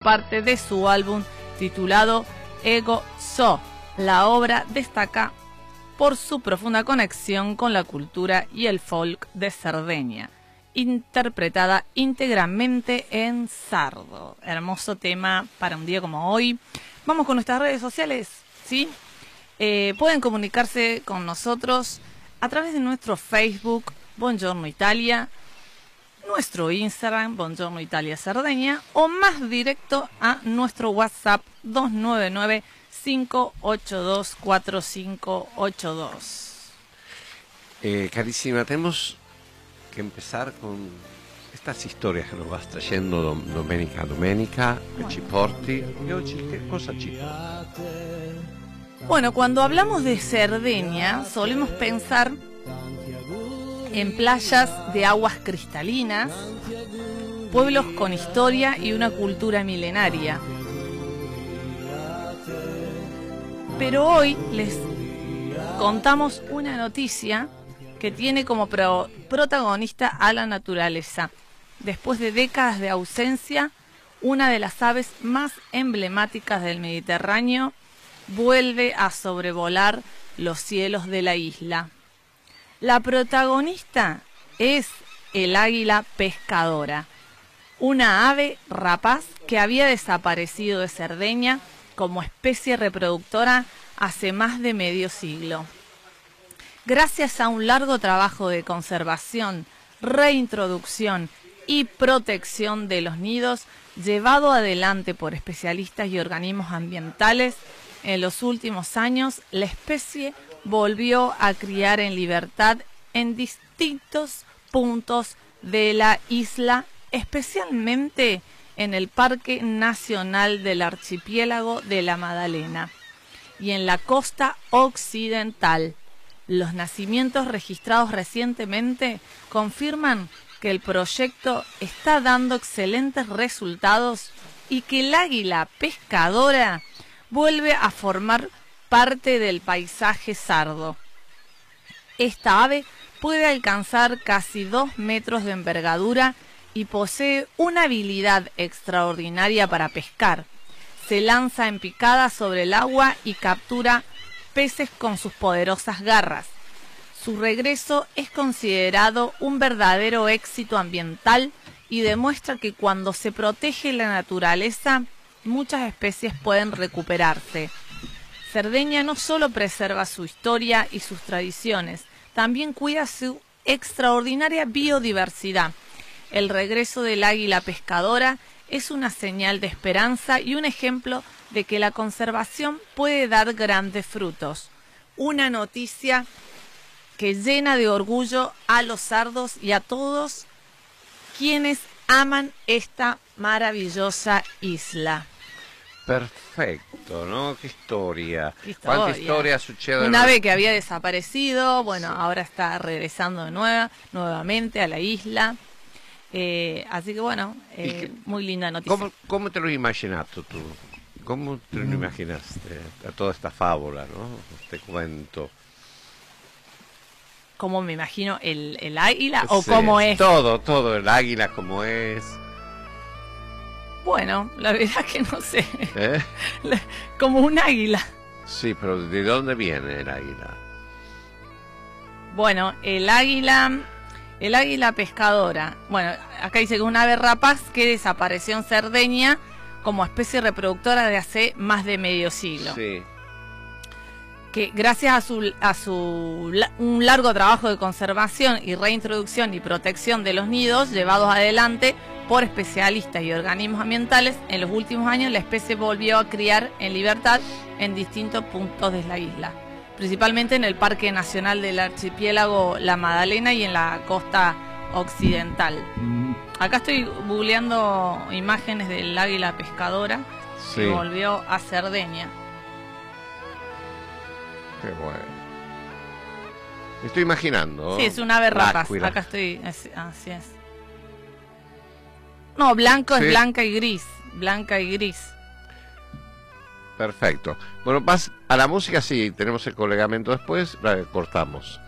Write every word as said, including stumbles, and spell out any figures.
parte de su álbum titulado Ego So. La obra destaca por su profunda conexión con la cultura y el folk de Cerdeña, interpretada íntegramente en sardo. Hermoso tema para un día como hoy. Vamos con nuestras redes sociales, ¿sí? Eh, pueden comunicarse con nosotros a través de nuestro Facebook, Buongiorno Italia, nuestro Instagram, Buongiorno Italia Cerdeña, o más directo a nuestro WhatsApp dos nueve nueve, cinco ocho dos, cuatro cinco ocho dos. Eh, carísima, tenemos que empezar con estas historias che nos vas trayendo dom domenica a domenica, che ci porti. E oggi che cosa ci porti? Bueno, cuando hablamos de Cerdeña, solemos pensar en playas de aguas cristalinas, pueblos con historia y una cultura milenaria. Pero hoy les contamos una noticia que tiene como pro protagonista a la naturaleza. Después de décadas de ausencia, una de las aves más emblemáticas del Mediterráneo vuelve a sobrevolar los cielos de la isla. La protagonista es el águila pescadora, una ave rapaz que había desaparecido de Cerdeña como especie reproductora hace más de medio siglo. Gracias a un largo trabajo de conservación, reintroducción y protección de los nidos, llevado adelante por especialistas y organismos ambientales, en los últimos años la especie volvió a criar en libertad en distintos puntos de la isla, especialmente en el Parque Nacional del Archipiélago de la Madalena y en la costa occidental. Los nacimientos registrados recientemente confirman que el proyecto está dando excelentes resultados y que el águila pescadora vuelve a formar parte del paisaje sardo. Esta ave puede alcanzar casi dos metros de envergadura y posee una habilidad extraordinaria para pescar. Se lanza en picada sobre el agua y captura peces con sus poderosas garras. Su regreso es considerado un verdadero éxito ambiental y demuestra que cuando se protege la naturaleza, muchas especies pueden recuperarse. Cerdeña no solo preserva su historia y sus tradiciones, también cuida su extraordinaria biodiversidad. El regreso del águila pescadora es una señal de esperanza y un ejemplo de que la conservación puede dar grandes frutos. Una noticia que llena de orgullo a los sardos y a todos quienes aman esta maravillosa isla. Perfecto, ¿no? Qué historia. Qué historia. ¿Cuánta historia sucede? Un ave que había desaparecido, bueno, sí. Ahora está regresando de nueva, nuevamente a la isla. Eh, así que bueno, eh, que, muy linda noticia. ¿Cómo, ¿Cómo te lo imaginaste tú? ¿Cómo te lo imaginaste a toda esta fábula, ¿no? Este cuento. ¿Cómo me imagino el, el águila o sí, cómo es? Todo, todo, el águila como es. Bueno, la verdad que no sé. ¿Eh? Como un águila. Sí, pero ¿de dónde viene el águila? Bueno, el águila, el águila pescadora. Bueno, acá dice que es un ave rapaz que desapareció en Cerdeña como especie reproductora de hace más de medio siglo. Sí. Que gracias a su, a su un largo trabajo de conservación y reintroducción y protección de los nidos llevados adelante por especialistas y organismos ambientales, en los últimos años la especie volvió a criar en libertad en distintos puntos de la isla, principalmente en el Parque Nacional del Archipiélago La Madalena y en la costa occidental. Acá estoy googleando imágenes del águila pescadora, sí, que volvió a Cerdeña. Qué bueno. Me estoy imaginando. Sí, es un ave rapaz. Acá estoy. Es, así es. No, blanco sí. Es blanca y gris. Blanca y gris. Perfecto. Bueno, vas a la música, sí. Tenemos el colegamento después. La cortamos.